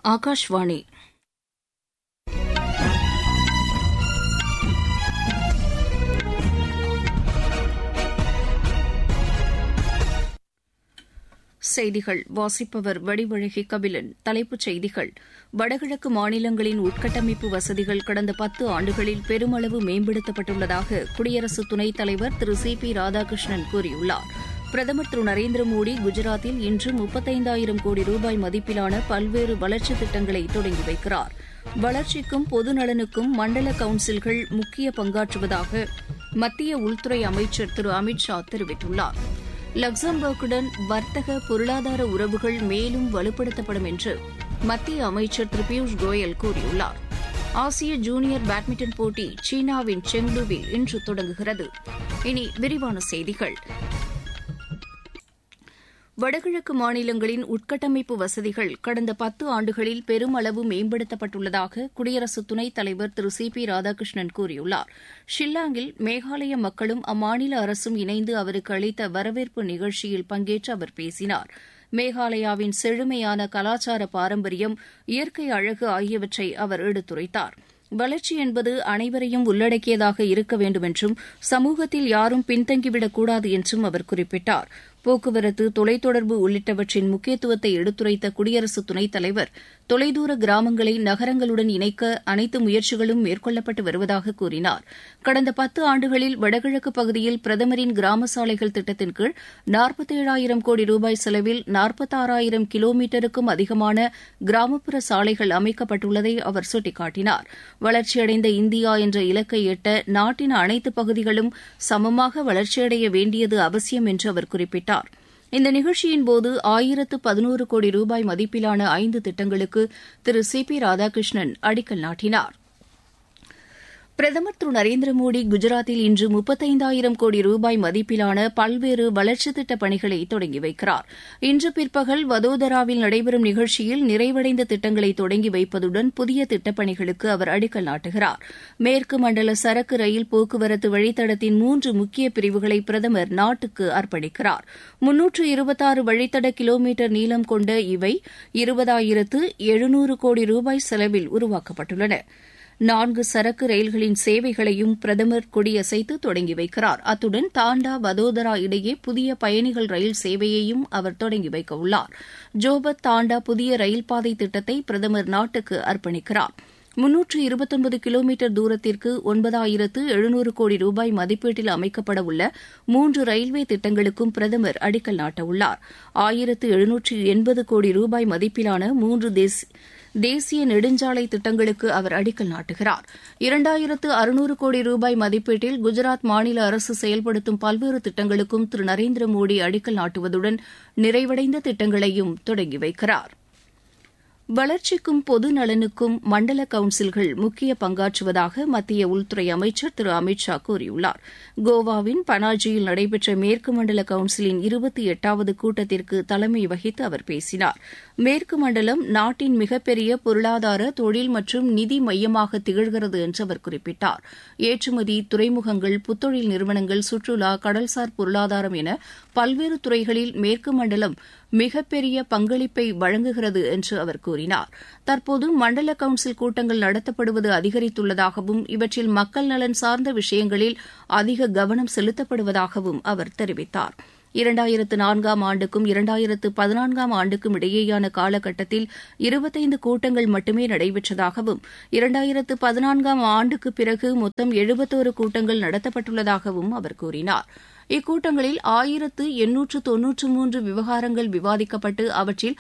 ஆகாஷ்வாணி. செய்திகள் வாசிப்பவர் வடிவழகி கபிலன். தலைப்புச் செய்திகள்: வடகிழக்கு மாநிலங்களின் உட்கட்டமைப்பு வசதிகள் கடந்த 10 ஆண்டுகளில் பெருமளவு மேம்படுத்தப்பட்டுள்ளதாக குடியரசு துணைத் தலைவர் திரு சி.பி. ராதாகிருஷ்ணன் கூறியுள்ளார். பிரதமர் திரு நரேந்திர மோடி குஜராத்தில் இன்று 35,000 கோடி ரூபாய் மதிப்பிலான பல்வேறு வளர்ச்சித் திட்டங்களை தொடங்கி வைக்கிறார். வளர்ச்சிக்கும் பொதுநலனுக்கும் மண்டல கவுன்சில்கள் முக்கிய பங்காற்றுவதாக மத்திய உள்துறை அமைச்சர் திரு அமித் ஷா தெரிவித்துள்ளார். லக்சம்பர்க்குடன் வர்த்தக பொருளாதார உறவுகள் மேலும் வலுப்படுத்தப்படும் என்று மத்திய அமைச்சர் திரு பியூஷ் கோயல் கூறியுள்ளார். ஆசிய ஜூனியர் பேட்மிண்டன் போட்டி சீனாவின் செங்டுவில் இன்று தொடங்குகிறது. இனி விரிவான செய்திகள். வடகிழக்கு மாநிலங்களின் உட்கட்டமைப்பு வசதிகள் கடந்த 10 ஆண்டுகளில் பெருமளவு மேம்படுத்தப்பட்டுள்ளதாக குடியரசு துணைத் தலைவர் திரு சி.பி. ராதாகிருஷ்ணன் கூறியுள்ளார். ஷில்லாங்கில் மேகாலய மக்களும் அம்மாநில அரசும் இணைந்து அவருக்கு அளித்த வரவேற்பு நிகழ்ச்சியில் பங்கேற்று அவர் பேசினார். மேகாலயாவின் செழுமையான கலாச்சார பாரம்பரியம், இயற்கை அழகு ஆகியவற்றை அவர் எடுத்துரைத்தார். வளர்ச்சி என்பது அனைவரையும் உள்ளடக்கியதாக இருக்க வேண்டும் என்றும் சமூகத்தில் யாரும் பின்தங்கிவிடக்கூடாது என்றும் அவர் குறிப்பிட்டார். போக்குவரத்து, தொலைத்தொடர்பு உள்ளிட்டவற்றின் முக்கியத்துவத்தை எடுத்துரைத்த குடியரசு துணைத் தலைவர் தொலைதூர கிராமங்களை நகரங்களுடன் இணைக்க அனைத்து முயற்சிகளும் மேற்கொள்ளப்பட்டு வருவதாக கூறினார். கடந்த 10 ஆண்டுகளில் வடகிழக்கு பகுதியில் பிரதமரின் கிராம சாலைகள் திட்டத்தின் கீழ் 47,000 கோடி ரூபாய் செலவில் 46,000 கிலோமீட்டருக்கும் அதிகமான கிராமப்புற சாலைகள் அமைக்கப்பட்டுள்ளதை அவர் சுட்டிக்காட்டினார். வளர்ச்சியடைந்த இந்தியா என்ற இலக்கை எட்ட நாட்டின் அனைத்து பகுதிகளும் சமமாக வளர்ச்சியடைய வேண்டியது அவசியம் என்று அவர் குறிப்பிட்டார். இந்த நிகழ்ச்சியின்போது 1,011 கோடி ரூபாய் மதிப்பிலான 5 திட்டங்களுக்கு திரு சி.பி. ராதாகிருஷ்ணன் அடிக்கல் நாட்டினார். பிரதமர் திரு நரேந்திர மோடி குஜராத்தில் இன்று 35,000 கோடி ரூபாய் மதிப்பிலான பல்வேறு வளர்ச்சித் திட்டப் பணிகளை தொடங்கி வைக்கிறார். இன்று பிற்பகல் வதோதராவில் நடைபெறும் நிகழ்ச்சியில் நிறைவடைந்த திட்டங்களை தொடங்கி வைப்பதுடன் புதிய திட்டப்பணிகளுக்கு அவர் அடிக்கல் நாட்டுகிறார். மேற்கு மண்டல சரக்கு ரயில் போக்குவரத்து வழித்தடத்தின் 3 முக்கிய பிரிவுகளை பிரதமர் நாட்டுக்கு அர்ப்பணிக்கிறார். 326 வழித்தட கிலோமீட்டர் நீளம் கொண்ட இவை 20,700 கோடி ரூபாய் செலவில் உருவாக்கப்பட்டுள்ளன. 4 சரக்கு ரயில்களின் சேவைகளையும் பிரதமர் கொடியசைத்து தொடங்கி வைக்கிறார். அத்துடன் தாண்டா வதோதரா இடையே புதிய பயணிகள் ரயில் சேவையையும் அவர் தொடங்கி வைக்க உள்ளார். ஜோபத் தாண்டா புதிய ரயில் பாதை திட்டத்தை பிரதமர் நாட்டுக்கு அர்ப்பணிக்கிறார். 329 கிலோமீட்டர் தூரத்திற்கு 9,700 கோடி ரூபாய் மதிப்பீட்டில் அமைக்கப்பட உள்ள 3 ரயில்வே திட்டங்களுக்கும் பிரதமர் அடிக்கல் நாட்டவுள்ளார். 1,780 கோடி ரூபாய் மதிப்பிலான 3 தேசிய நெடுஞ்சாலை திட்டங்களுக்கு அவர் அடிக்கல் நாட்டுகிறார். 2,600 கோடி ரூபாய் மதிப்பீட்டில் குஜராத் மாநில அரசு செயல்படுத்தும் பல்வேறு திட்டங்களுக்கும் திரு நரேந்திர மோடி அடிக்கல் நாட்டுவதுடன் நிறைவடைந்த திட்டங்களையும் தொடங்கி வைக்கிறார். வளர்ச்சிக்கும் பொது நலனுக்கும் மண்டல கவுன்சில்கள் முக்கிய பங்காற்றுவதாக மத்திய உள்துறை அமைச்சர் திரு அமித் ஷா கூறியுள்ளார். கோவாவின் பனாஜியில் நடைபெற்ற மேற்கு மண்டல கவுன்சிலின் 28வது கூட்டத்திற்கு தலைமை வகித்து அவர் பேசினார். மேற்கு மண்டலம் நாட்டின் மிகப்பெரிய பொருளாதார, தொழில் மற்றும் நிதி மையமாக திகழ்கிறது என்று அவர் குறிப்பிட்டார். ஏற்றுமதி, துறைமுகங்கள், புத்தொழில் நிறுவனங்கள், சுற்றுலா, கடல்சார் பொருளாதாரம் என பல்வேறு துறைகளில் மேற்கு மண்டலம் மிகப்பெரிய பங்களிப்பை வழங்குகிறது என்று அவர் கூறினார். தற்போது மண்டல கவுன்சில் கூட்டங்கள் நடத்தப்படுவது அதிகரித்துள்ளதாகவும் இவற்றில் மக்கள் நலன் சார்ந்த விஷயங்களில் அதிக கவனம் செலுத்தப்படுவதாகவும் அவர் தெரிவித்தார். 2004ஆம் ஆண்டுக்கும் 2014ஆம் ஆண்டுக்கும் இடையேயான காலகட்டத்தில் 25 கூட்டங்கள் மட்டுமே நடைபெற்றதாகவும் 2014ஆம் ஆண்டுக்கு பிறகு மொத்தம் 71 கூட்டங்கள் நடத்தப்பட்டுள்ளதாகவும் அவர் கூறினார். இக்கூட்டங்களில் 1,893 விவகாரங்கள் விவாதிக்கப்பட்டு அவற்றில்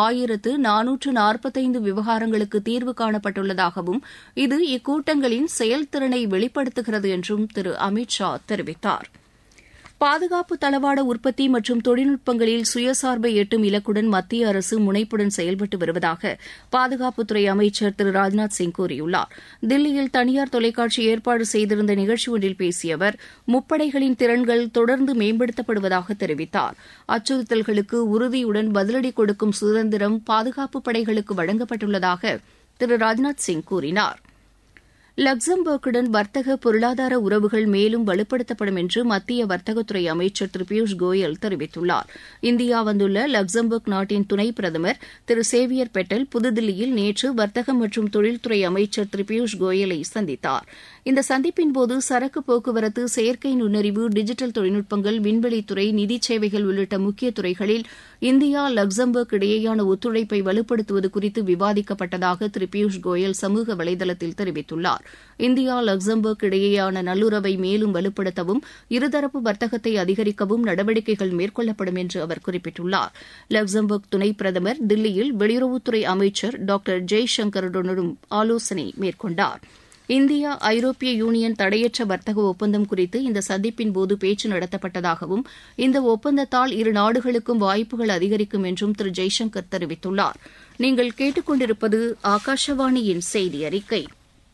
1,445 விவகாரங்களுக்கு தீர்வு காணப்பட்டுள்ளதாகவும் இது இக்கூட்டங்களின் செயல்திறனை வெளிப்படுத்துகிறது என்றும் திரு அமித் ஷா தெரிவித்தார். பாதுகாப்பு தளவாட உற்பத்தி மற்றும் தொழில்நுட்பங்களில் சுயசார்பை எட்டும் இலக்குடன் மத்திய அரசு முனைப்புடன் செயல்பட்டு வருவதாக பாதுகாப்புத்துறை அமைச்சர் திரு ராஜ்நாத் சிங் கூறியுள்ளார். தில்லியில் தனியார் தொலைக்காட்சி ஏற்பாடு செய்திருந்த நிகழ்ச்சி ஒன்றில் பேசிய அவர் முப்படைகளின் திறன்கள் தொடர்ந்து மேம்படுத்தப்படுவதாக தெரிவித்தார். அச்சுறுத்தல்களுக்கு உறுதியுடன் பதிலடி கொடுக்கும் சுதந்திரம் பாதுகாப்பு படைகளுக்கு வழங்கப்பட்டுள்ளதாக திரு ராஜ்நாத் சிங் கூறினார். லக்சம்பர்க்குடன் வர்த்தக பொருளாதார உறவுகள் மேலும் வலுப்படுத்தப்படும் என்று மத்திய வர்த்தகத்துறை அமைச்சர் திரு பியூஷ் கோயல் தெரிவித்துள்ளார். இந்தியா வந்துள்ள லக்சம்பர்க் நாட்டின் துணை பிரதமர் திரு சேவியர் பெட்டல் புதுதில்லியில் நேற்று வர்த்தகம் மற்றும் தொழில்துறை அமைச்சர் திரு பியூஷ் கோயலை சந்தித்தார். இந்த சந்திப்பின்போது சரக்கு போக்குவரத்து, செயற்கை நுண்ணறிவு, டிஜிட்டல் தொழில்நுட்பங்கள், விண்வெளித்துறை, நிதி சேவைகள் உள்ளிட்ட முக்கிய துறைகளில் இந்தியா லக்சம்பர்க் இடையேயான ஒத்துழைப்பை வலுப்படுத்துவது குறித்து விவாதிக்கப்பட்டதாக திரு பியூஷ் கோயல் சமூக வலைதளத்தில் தெரிவித்துள்ளார். இந்தியா லக்சம்பர்க் இடையேயான நல்லுறவை மேலும் வலுப்படுத்தவும் இருதரப்பு வர்த்தகத்தை அதிகரிக்கவும் நடவடிக்கைகள் மேற்கொள்ளப்படும் என்று அவர் குறிப்பிட்டுள்ளார். லக்சம்பர்க் துணை பிரதமர் தில்லியில் வெளியுறவுத்துறை அமைச்சர் டாக்டர் ஜெய்சங்கருடனும் ஆலோசனை மேற்கொண்டார். இந்தியா ஐரோப்பிய யூனியன் தடையற்ற வர்த்தக ஒப்பந்தம் குறித்து இந்த சந்திப்பின்போது பேச்சு நடத்தப்பட்டதாகவும் இந்த ஒப்பந்தத்தால் இரு நாடுகளுக்கும் வாய்ப்புகள் அதிகரிக்கும் என்றும் திரு ஜெய்சங்கர் தெரிவித்துள்ளார். நீங்கள் கேட்டுக்கொண்டிருப்பது ஆகாஷவாணியின் செய்தி அறிக்கை.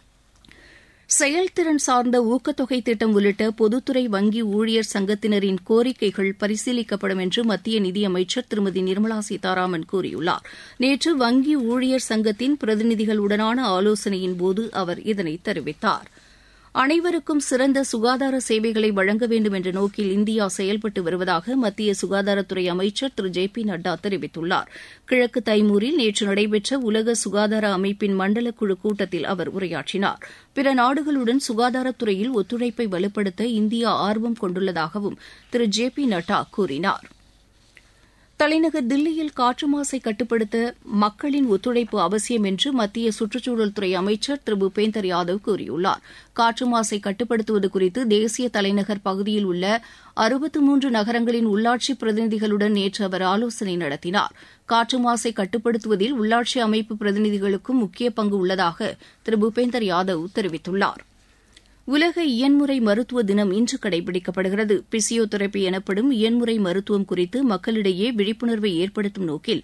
செயல்திறன் சார்ந்த ஊக்கத்தொகை திட்டம் உள்ளிட்ட பொதுத்துறை வங்கி ஊழியர் சங்கத்தினரின் கோரிக்கைகள் பரிசீலிக்கப்படும் என்று மத்திய நிதியமைச்சர் திருமதி நிர்மலா சீதாராமன் கூறியுள்ளார். நேற்று வங்கி ஊழியர் சங்கத்தின் பிரதிநிதிகளுடனான ஆலோசனையின்போது அவர் இதனை தெரிவித்தார். அனைவருக்கும் சிறந்த சுகாதார சேவைகளை வழங்க வேண்டும் என்ற நோக்கில் இந்தியா செயல்பட்டு வருவதாக மத்திய சுகாதாரத்துறை அமைச்சர் திரு ஜே பி நட்டா தெரிவித்துள்ளார். கிழக்கு தைமூரில் நேற்று நடைபெற்ற உலக சுகாதார அமைப்பின் மண்டல குழு கூட்டத்தில் அவர் உரையாற்றினார். பிற நாடுகளுடன் சுகாதாரத்துறையில் ஒத்துழைப்பை வலுப்படுத்த இந்தியா ஆர்வம் கொண்டுள்ளதாகவும் திரு ஜே பி நட்டா கூறினார். தலைநகர் தில்லியில் காற்று மாசை கட்டுப்படுத்த மக்களின் ஒத்துழைப்பு அவசியம் என்று மத்திய சுற்றுச்சூழல் துறை அமைச்சர் திரு பூபேந்தர் யாதவ் கூறியுள்ளார். காற்று மாசை கட்டுப்படுத்துவது குறித்து தேசிய தலைநகர் பகுதியில் உள்ள 63 நகரங்களின் உள்ளாட்சி பிரதிநிதிகளுடன் நேற்று அவர் ஆலோசனை நடத்தினார். காற்று மாசை கட்டுப்படுத்துவதில் உள்ளாட்சி அமைப்பு பிரதிநிதிகளுக்கும் முக்கிய பங்கு உள்ளதாக திரு பூபேந்தர் யாதவ் தெரிவித்துள்ளார். உலக இயன்முறை மருத்துவ தினம் இன்று கடைபிடிக்கப்படுகிறது. பிசியோதெரபி எனப்படும் இயன்முறை மருத்துவம் குறித்து மக்களிடையே விழிப்புணர்வை ஏற்படுத்தும் நோக்கில்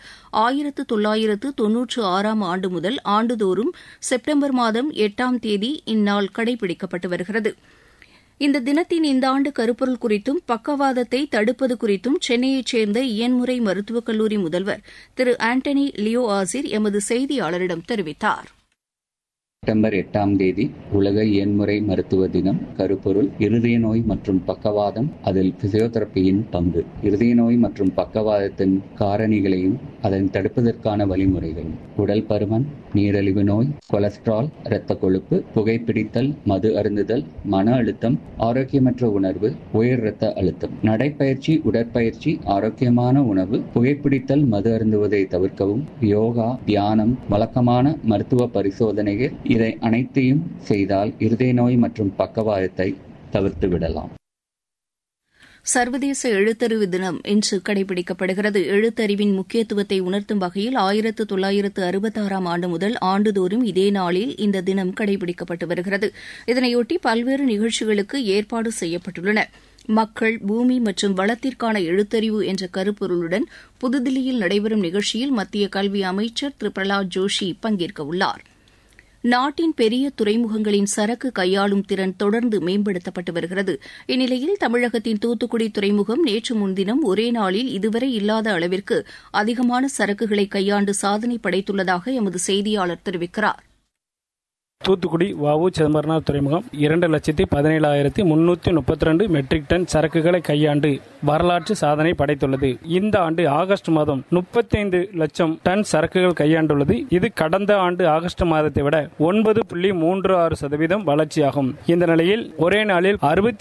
1996ஆம் ஆண்டு முதல் ஆண்டுதோறும் செப்டம்பர் மாதம் 8ஆம் தேதி இந்நாள் கடைபிடிக்கப்பட்டு வருகிறது. இந்த தினத்தின் இந்த ஆண்டு கருப்பொருள் குறித்தும் பக்கவாதத்தை தடுப்பது குறித்தும் சென்னையைச் சேர்ந்த இயன்முறை மருத்துவக் கல்லூரி முதல்வர் திரு ஆண்டனி லியோ ஆசிர் எமது செய்தியாளரிடம் தெரிவித்தார். செப்டம்பர் 8ஆம் தேதி உலக இயன்முறை மருத்துவ தினம். கருப்பொருள் இருதய நோய் மற்றும் பக்கவாதம், அதில் பிசியோதெரபியின் பங்கு, இருதய நோய் மற்றும் பக்கவாதத்தின் காரணிகளையும் அதனை தடுப்பதற்கான வழிமுறைகளும், உடல் பருமன், நீரிழிவு நோய், கொலஸ்ட்ரால், இரத்த கொழுப்பு, புகைப்பிடித்தல், மது அருந்துதல், மன அழுத்தம், ஆரோக்கியமற்ற உணர்வு, உயர் இரத்த அழுத்தம், நடைப்பயிற்சி, உடற்பயிற்சி, ஆரோக்கியமான உணவு, புகைப்பிடித்தல், மது அருந்துவதை தவிர்க்கவும், யோகா, தியானம், வழக்கமான மருத்துவ பரிசோதனைகள், இதை அனைத்தையும் செய்தால் இருதய நோய் மற்றும் பக்கவாதத்தை தவிர்த்து விடலாம். சர்வதேச எழுத்தறிவு தினம் இன்று கடைபிடிக்கப்படுகிறது. எழுத்தறிவின் முக்கியத்துவத்தை உணர்த்தும் வகையில் 1966ஆம் ஆண்டு முதல் ஆண்டுதோறும் இதே நாளில் இந்த தினம் கடைபிடிக்கப்பட்டு வருகிறது. இதனையொட்டி பல்வேறு நிகழ்ச்சிகளுக்கு ஏற்பாடு செய்யப்பட்டுள்ளன. மக்கள், பூமி மற்றும் வளத்திற்கான எழுத்தறிவு என்ற கருப்பொருளுடன் புதுதில்லியில் நடைபெறும் நிகழ்ச்சியில் மத்திய கல்வி அமைச்சர் திரு பிரகலாத் ஜோஷி பங்கேற்கவுள்ளார். நாட்டின் பெரிய துறைமுகங்களின் சரக்கு கையாளும் திறன் தொடர்ந்து மேம்படுத்தப்பட்டு வருகிறது. இந்நிலையில் தமிழகத்தின் தூத்துக்குடி துறைமுகம் நேற்று முன்தினம் ஒரே நாளில் இதுவரை இல்லாத அளவிற்கு அதிகமான சரக்குகளை கையாண்டு சாதனை படைத்துள்ளதாக எமது செய்தியாளர் தெரிவிக்கிறார். தூத்துக்குடி வ.உ. சிதம்பரனார் துறைமுகம் 2,17,332 மெட்ரிக் டன் சரக்குகளை கையாண்டு வரலாற்று சாதனை படைத்துள்ளது. இந்த ஆண்டு ஆகஸ்ட் மாதம் 35 லட்சம் டன் சரக்குகள் கையாண்டுள்ளது. இது கடந்த ஆண்டு ஆகஸ்ட் மாதத்தை விட 9.36% வளர்ச்சியாகும். இந்த நிலையில் ஒரே நாளில்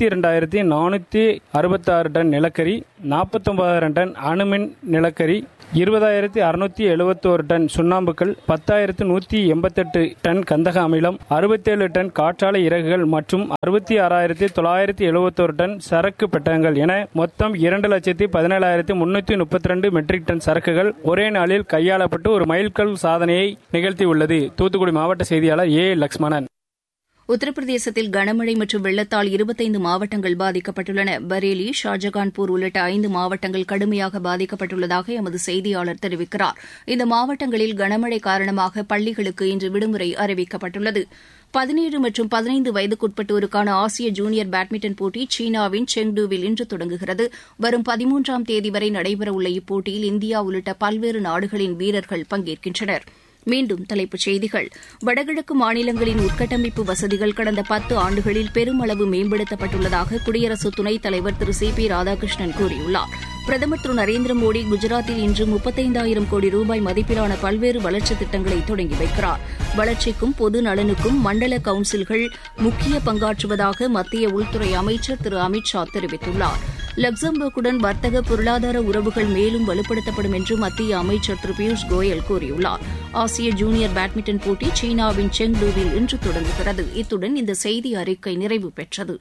62,466 டன் நிலக்கரி, 49,000 டன் அணுமின் நிலக்கரி, 20,671 டன் சுண்ணாம்புக்கல், 10,188 டன் கந்தக அமிலம், 67 டன் காற்றாலை இறகுகள் மற்றும் 66,971 டன் சரக்கு பெட்டகங்கள் என மொத்தம் 2,17,332 மெட்ரிக் டன் சரக்குகள் ஒரே நாளில் கையாளப்பட்டு ஒரு மைல்கல் சாதனையை நிகழ்த்தியுள்ளது. தூத்துக்குடி மாவட்ட செய்தியாளர் ஏ. லக்ஷ்மணன். உத்தரப்பிரதேசத்தில் கனமழை மற்றும் வெள்ளத்தால் 25 மாவட்டங்கள் பாதிக்கப்பட்டுள்ளன. பரேலி, ஷாஜகான்பூர் உள்ளிட்ட 5 மாவட்டங்கள் கடுமையாக பாதிக்கப்பட்டுள்ளதாக எமது செய்தியாளர் தெரிவிக்கிறார். இந்த மாவட்டங்களில் கனமழை காரணமாக பள்ளிகளுக்கு இன்று விடுமுறை அறிவிக்கப்பட்டுள்ளது. 17 மற்றும் 15 வயதுக்குட்பட்டோருக்கான ஆசிய ஜூனியர் பேட்மிண்டன் போட்டி சீனாவின் செங்டூவில் இன்று தொடங்குகிறது. வரும் 13ஆம் தேதி வரை நடைபெறவுள்ள இப்போட்டியில் இந்தியா உள்ளிட்ட பல்வேறு நாடுகளின் வீரர்கள் பங்கேற்கின்றனர். மீண்டும் தலைப்புச் செய்திகள். வடகிழக்கு மாநிலங்களின் உட்கட்டமைப்பு வசதிகள் கடந்த 10 ஆண்டுகளில் பெருமளவு மேம்படுத்தப்பட்டுள்ளதாக குடியரசு துணைத் தலைவர் திரு சி.பி. ராதாகிருஷ்ணன் கூறியுள்ளார். பிரதமர் திரு நரேந்திர மோடி குஜராத்தில் இன்று 35,000 கோடி ரூபாய் மதிப்பிலான பல்வேறு வளர்ச்சித் திட்டங்களை தொடங்கி வைக்கிறார். வளர்ச்சிக்கும் பொது நலனுக்கும் மண்டல கவுன்சில்கள் முக்கிய பங்காற்றுவதாக மத்திய உள்துறை அமைச்சர் திரு அமித் ஷா தெரிவித்துள்ளார். லக்சம்பர்க்குடன் வர்த்தக பொருளாதார உறவுகள் மேலும் வலுப்படுத்தப்படும் என்று மத்திய அமைச்சர் திரு பியூஷ் கோயல் கூறியுள்ளார். ஆசிய ஜூனியர் பேட்மிண்டன் போட்டி சீனாவின் செங்டூவில் இன்று தொடங்குகிறது. இத்துடன் இந்த செய்தி அறிக்கை நிறைவு பெற்றது.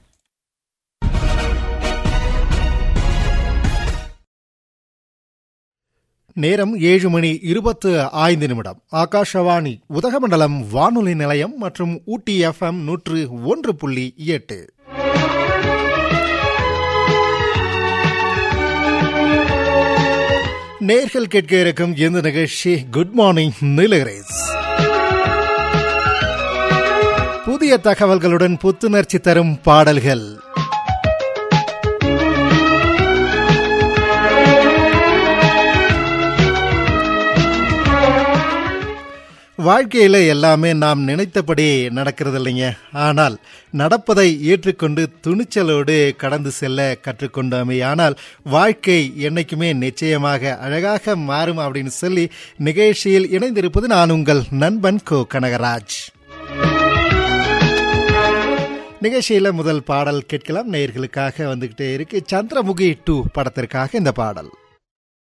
நேரம் 7:25 ஆகாஷவாணி உதகமண்டலம் வானொலி நிலையம் மற்றும் ஊட்டி FM 101.8. நேர்கள் கேட்க இருக்கும் இந்த நிகழ்ச்சி குட் மார்னிங் நீலகிரிஸ். புதிய தகவல்களுடன் புத்துணர்ச்சி தரும் பாடல்கள். வாழ்க்கையில் எல்லாமே நாம் நினைத்தபடி நடக்கிறது இல்லைங்க. ஆனால் நடப்பதை ஏற்றுக்கொண்டு துணிச்சலோடு கடந்து செல்ல கற்றுக்கொண்டோமே ஆனால் வாழ்க்கை என்னைக்குமே நிச்சயமாக அழகாக மாறும் அப்படின்னு சொல்லி நிகழ்ச்சியில் இணைந்திருப்பது நான் உங்கள் நண்பன் கோ கனகராஜ். நிகழ்ச்சியில் முதல் பாடல் கேட்கலாம். நேயர்களுக்காக வந்துகிட்டே இருக்கு. சந்திரமுகி 2 படத்திற்காக இந்த பாடல்.